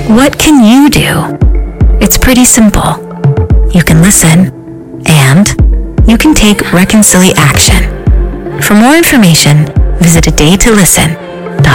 What can you do? It's pretty simple. You can listen, and you can take reconciliation. For more information, visit A Day to Listen